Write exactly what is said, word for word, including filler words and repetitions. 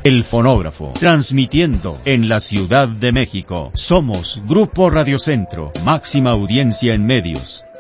El Fonógrafo, transmitiendo en la Ciudad de México. Somos Grupo Radio Centro, máxima audiencia en medios.